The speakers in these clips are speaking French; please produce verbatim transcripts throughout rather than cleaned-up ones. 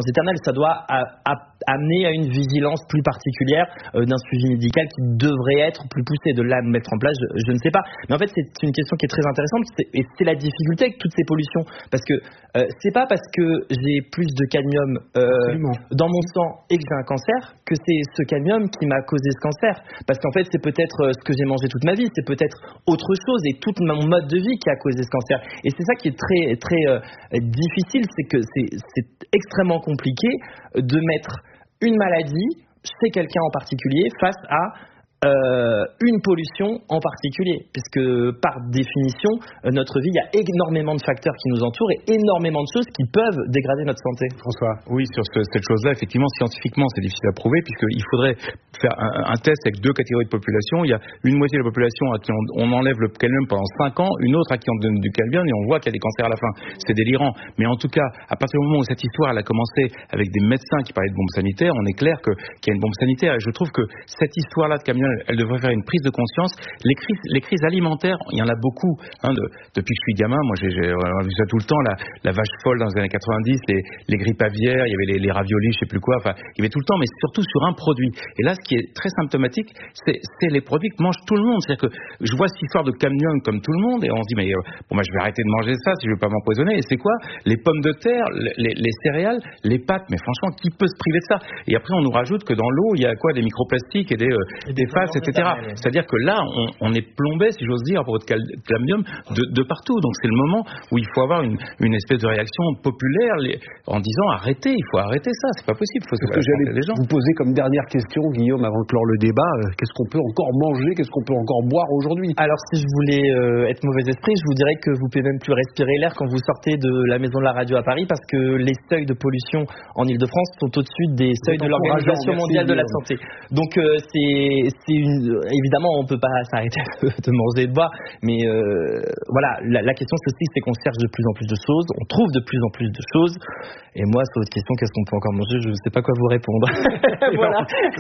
éternelle. Ça doit a, a, amener à une vigilance plus particulière, euh, d'un suivi médical qui devrait être plus poussé. De là à mettre en place, je, je ne sais pas. Mais en fait, c'est une question qui est très intéressante, c'est, et c'est la difficulté avec toutes ces pollutions, parce que euh, c'est pas parce que j'ai plus de cadmium euh, dans mon sang et que j'ai un cancer que c'est ce cadmium qui m'a causé ce cancer. Parce qu'en fait, c'est peut-être euh, ce que j'ai mangé toute ma vie, c'est peut-être autre chose et tout mon mode de vie qui a causé ce cancer. Et c'est ça qui est très très euh, difficile, c'est que c'est, c'est extrêmement compliqué de mettre une maladie chez quelqu'un en particulier face à Euh, une pollution en particulier, puisque par définition, euh, notre vie, il y a énormément de facteurs qui nous entourent et énormément de choses qui peuvent dégrader notre santé. François. Oui, sur ce, cette chose-là, effectivement, scientifiquement, c'est difficile à prouver, puisqu'il faudrait faire un, un test avec deux catégories de population. Il y a une moitié de la population à qui on, on enlève le cadmium pendant cinq ans, une autre à qui on donne du cadmium et on voit qu'il y a des cancers à la fin. C'est délirant. Mais en tout cas, à partir du moment où cette histoire elle a commencé avec des médecins qui parlaient de bombes sanitaires, on est clair que, qu'il y a une bombe sanitaire. Et je trouve que cette histoire-là de cadmium, elle devrait faire une prise de conscience. Les crises, les crises alimentaires, il y en a beaucoup. Hein, de, depuis que je suis gamin, moi j'ai, j'ai vu ça tout le temps, la, la vache folle dans les années quatre-vingt-dix, les, les grippes aviaires, il y avait les, les raviolis, je sais plus quoi, enfin, il y avait tout le temps, mais surtout sur un produit. Et là, ce qui est très symptomatique, c'est, c'est les produits que mange tout le monde. C'est-à-dire que je vois cette histoire de cadmium comme tout le monde, et on se dit, mais euh, bon, bah, je vais arrêter de manger ça si je veux pas m'empoisonner. Et c'est quoi? Les pommes de terre, les, les céréales, les pâtes, mais franchement, qui peut se priver de ça? Et après, on nous rajoute que dans l'eau, il y a quoi? Des microplastiques et des, euh, et des phases, et cetera. C'est-à-dire que là, on, on est plombé, si j'ose dire, à propos de cadmium, de, de partout. Donc c'est le moment où il faut avoir une, une espèce de réaction populaire les, en disant arrêtez, il faut arrêter ça, c'est pas possible. Faut Ce que j'allais les gens. vous poser comme dernière question, Guillaume, avant de clore le débat, euh, qu'est-ce qu'on peut encore manger, qu'est-ce qu'on peut encore boire aujourd'hui? Alors si je voulais euh, être mauvais esprit, je vous dirais que vous pouvez même plus respirer l'air quand vous sortez de la maison de la radio à Paris, parce que les seuils de pollution en Ile-de-France sont au-dessus des seuils de l'Organisation mondiale de la santé. Donc euh, c'est, c'est une, évidemment on peut pas s'arrêter de manger et de boire, mais euh, voilà, la, la question c'est aussi c'est qu'on cherche de plus en plus de choses, on trouve de plus en plus de choses, et moi sur votre question qu'est-ce qu'on peut encore manger, je ne sais pas quoi vous répondre. Voilà.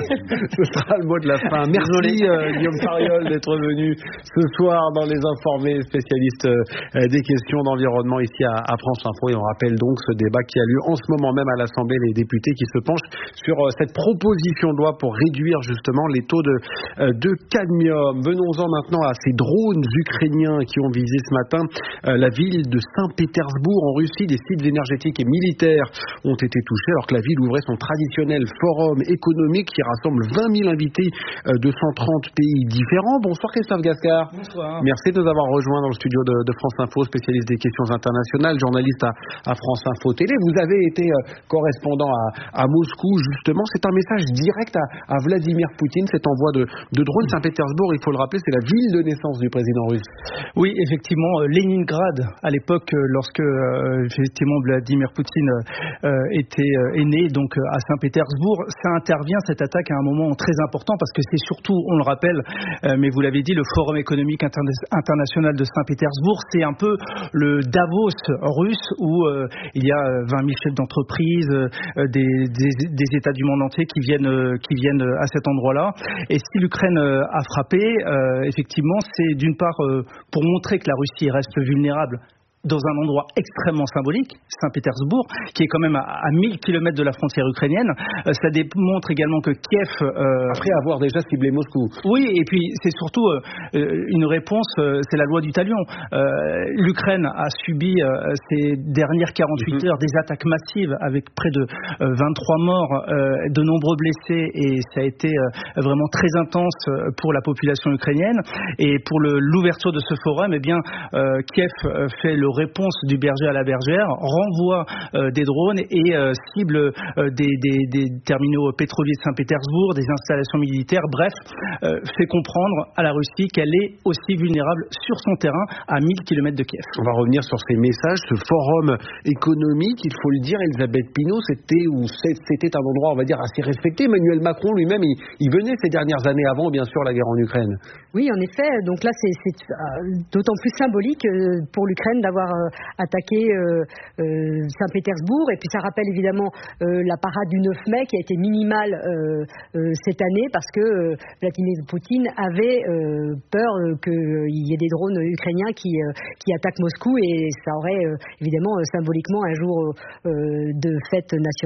Ce sera le mot de la fin. Merci euh, Guillaume Fariol d'être venu ce soir dans Les Informés, spécialiste euh, des questions d'environnement ici à, à France Info, et on rappelle donc ce débat qui a lieu en ce moment même à l'Assemblée, les députés qui se penchent sur euh, cette proposition de loi pour réduire justement les taux de, euh, de cadmium. Venons-en maintenant à ces drones ukrainiens qui ont visé ce matin euh, la ville de Saint-Pétersbourg en Russie. Des sites énergétiques et militaires ont été touchés alors que la ville ouvrait son traditionnel forum économique qui rassemble vingt mille invités euh, de cent trente pays différents. Bonsoir Christophe Gascard. Bonsoir. Merci de nous avoir rejoints dans le studio de, de France Info, spécialiste des questions internationales, journaliste à, à France Info Télé. Vous avez été euh, correspondant à, à Moscou justement. C'est un message direct à, à Vladimir Poutine, cet envoi de, de drones. Saint-Pétersbourg, il faut le rappeler, c'est la ville de naissance du président russe. Oui, effectivement, Leningrad, à l'époque, lorsque euh, effectivement Vladimir Poutine euh, était euh, est né, donc à Saint-Pétersbourg, ça intervient cette attaque à un moment très important parce que c'est surtout, on le rappelle, euh, mais vous l'avez dit, le Forum économique interna- international de Saint-Pétersbourg, c'est un peu le Davos russe où euh, il y a vingt mille chefs d'entreprise, euh, des, des, des États du monde entier qui viennent euh, qui viennent à cet endroit-là. Et si l'Ukraine euh, a frappé, euh, effectivement, c'est d'une part euh, pour montrer que la Russie reste vulnérable dans un endroit extrêmement symbolique, Saint-Pétersbourg, qui est quand même à, à mille kilomètres de la frontière ukrainienne. Euh, ça démontre également que Kiev... Euh, Après avoir déjà ciblé Moscou. Oui, et puis c'est surtout euh, une réponse, euh, c'est la loi du talion. Euh, L'Ukraine a subi euh, ces dernières quarante-huit mm-hmm. heures des attaques massives avec près de euh, vingt-trois morts, euh, de nombreux blessés, et ça a été euh, vraiment très intense pour la population ukrainienne. Et pour le, l'ouverture de ce forum, eh bien, euh, Kiev euh, fait le réponse du berger à la bergère, renvoie euh, des drones et euh, cible euh, des, des, des terminaux pétroliers de Saint-Pétersbourg, des installations militaires, bref, euh, fait comprendre à la Russie qu'elle est aussi vulnérable sur son terrain à mille kilomètres de Kiev. On va revenir sur ces messages, ce forum économique, il faut le dire, Elisabeth Pinault, c'était, ou c'était un endroit, on va dire, assez respecté. Emmanuel Macron lui-même, il, il venait ces dernières années avant, bien sûr, la guerre en Ukraine. Oui, en effet, donc là, c'est, c'est d'autant plus symbolique pour l'Ukraine d'avoir attaqué euh, euh, Saint-Pétersbourg, et puis ça rappelle évidemment euh, la parade du neuf mai qui a été minimale euh, euh, cette année parce que euh, Vladimir Poutine avait euh, peur euh, qu'il y ait des drones ukrainiens qui, euh, qui attaquent Moscou, et ça aurait euh, évidemment euh, symboliquement un jour euh, de fête nationale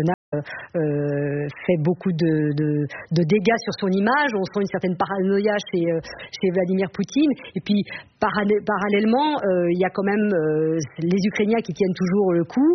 euh, fait beaucoup de, de, de dégâts sur son image. On sent une certaine paranoïa chez, chez Vladimir Poutine. Et puis, parallèlement, euh, il y a quand même euh, les Ukrainiens qui tiennent toujours le coup.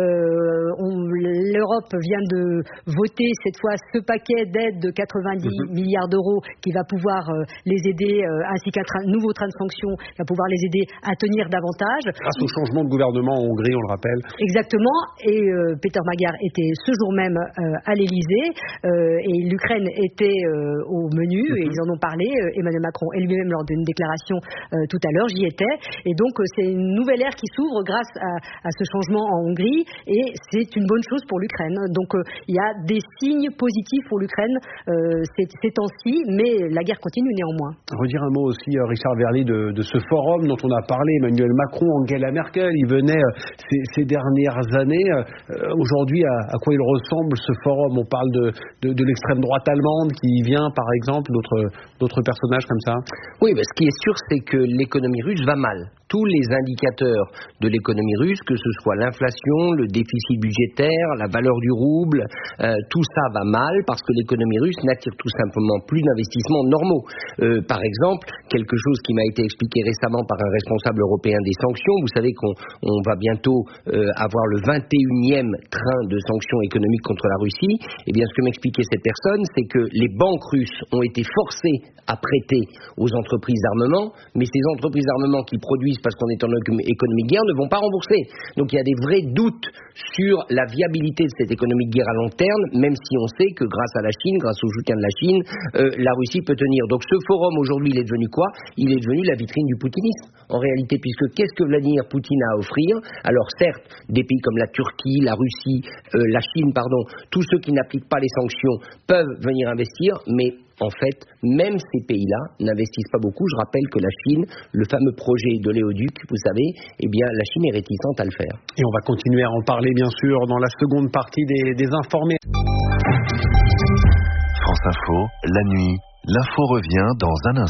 Euh, on, L'Europe vient de voter cette fois ce paquet d'aides de quatre-vingt-dix mmh. milliards d'euros qui va pouvoir euh, les aider, euh, ainsi qu'un train, nouveau train de sanctions qui va pouvoir les aider à tenir davantage. Grâce au changement de gouvernement en Hongrie, on le rappelle. Exactement. Et euh, Peter Magyar était ce jour même euh, à l'Élysée euh, et l'Ukraine était euh, au menu mmh. et ils en ont parlé. Euh, Emmanuel Macron et lui-même lors d'une déclaration euh, tout à l'heure, j'y étais. Et donc euh, c'est une nouvelle ère qui s'ouvre grâce à, à ce changement en Hongrie et c'est une bonne chose pour l'Ukraine. Donc euh, il y a des signes positifs pour l'Ukraine euh, ces, ces temps-ci, mais la guerre continue néanmoins. Redire un mot aussi, Richard Verly, de, de ce forum dont on a parlé, Emmanuel Macron, Angela Merkel, il venait euh, ces, ces dernières années. Euh, aujourd'hui, à, à quoi il ressemble ce forum? On parle de, de, de l'extrême droite allemande qui y vient, par exemple, d'autres, d'autres personnages comme ça. Oui, mais ce qui est sûr, c'est que l'économie russe va mal. Tous les indicateurs de l'économie russe, que ce soit l'inflation, le déficit budgétaire, la valeur du rouble, euh, tout ça va mal parce que l'économie russe n'attire tout simplement plus d'investissements normaux. Euh, par exemple, quelque chose qui m'a été expliqué récemment par un responsable européen des sanctions, vous savez qu'on on va bientôt euh, avoir le vingt et unième train de sanctions économiques contre la Russie. Eh bien, ce que m'expliquait cette personne, c'est que les banques russes ont été forcées à prêter aux entreprises d'armement, mais ces entreprises d'armement qui produisent parce qu'on est en économie de guerre ne vont pas rembourser. Donc il y a des vrais doutes sur la viabilité de cette économie de guerre à long terme, même si on sait que grâce à la Chine, grâce au soutien de la Chine, euh, la Russie peut tenir. Donc ce forum aujourd'hui, il est devenu quoi? Il est devenu la vitrine du poutinisme, en réalité, puisque qu'est-ce que Vladimir Poutine a à offrir? Alors certes, des pays comme la Turquie, la Russie, euh, la Chine, pardon, tous ceux qui n'appliquent pas les sanctions peuvent venir investir, mais en fait, même ces pays-là n'investissent pas beaucoup. Je rappelle que la Chine, le fameux projet de l'éoduc, vous savez, eh bien, la Chine est réticente à le faire. Et on va continuer à en parler, bien sûr, dans la seconde partie des, des informés. France Info, la nuit, l'info revient dans un instant.